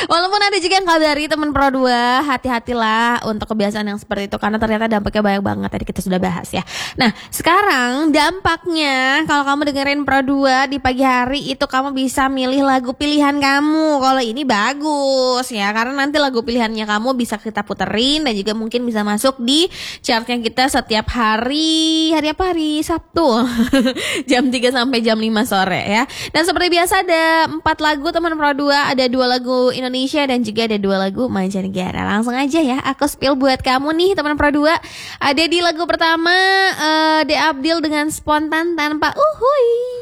Walaupun ada juga yang kabari teman Pro 2, hati-hatilah untuk kebiasaan yang seperti itu karena ternyata dampaknya banyak banget, tadi kita sudah bahas ya. Nah, sekarang dampaknya kalau kamu dengerin Pro 2 di pagi hari itu kamu bisa milih lagu pilihan kamu. Kalau ini bagus ya, karena nanti lagu pilihannya kamu bisa kita puterin dan juga mungkin bisa masuk di chartnya kita setiap hari apa, hari Sabtu jam 3 sampai jam 5 sore ya. Dan seperti biasa ada 4 lagu teman Pro 2, ada 2 lagu Indonesia dan juga ada 2 lagu mancanegara. Langsung aja ya, aku spill buat kamu nih teman Pro 2. Ada di lagu pertama De Abdil dengan Spontan Tanpa Uhuy.